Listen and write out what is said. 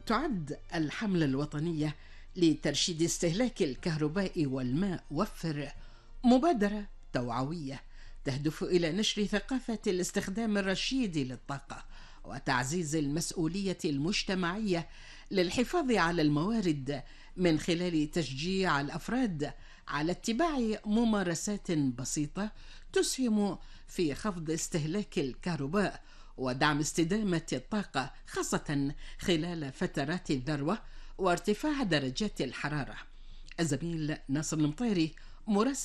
تعد الحملة الوطنية لترشيد استهلاك الكهرباء والماء وفر مبادرة توعوية تهدف إلى نشر ثقافة الاستخدام الرشيد للطاقة وتعزيز المسؤولية المجتمعية للحفاظ على الموارد من خلال تشجيع الأفراد على اتباع ممارسات بسيطة تسهم في خفض استهلاك الكهرباء ودعم استدامة الطاقة خاصة خلال فترات الذروة وارتفاع درجات الحرارة. الزميل ناصر المطيري مراسل